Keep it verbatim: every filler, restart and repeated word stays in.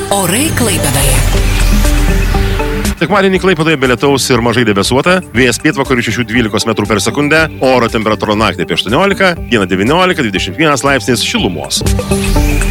Orai Klaipėdoje. Sekmadienį Klaipėdoje be lietaus ir mažai debesuota, vėjas pietvakarių šešių dvylikos metrų per sekundę, oro temperatūra naktį apie aštuoniolika, dieną devyniolika dvidešimt vienas laipsnis šilumos.